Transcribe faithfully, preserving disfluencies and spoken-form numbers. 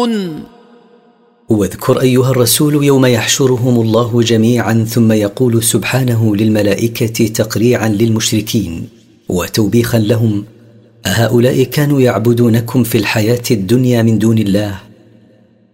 يعبدون. واذكر أيها الرسول يوم يحشرهم الله جميعا ثم يقول سبحانه للملائكة تقريعا للمشركين وتوبيخا لهم: أهؤلاء كانوا يعبدونكم في الحياة الدنيا من دون الله؟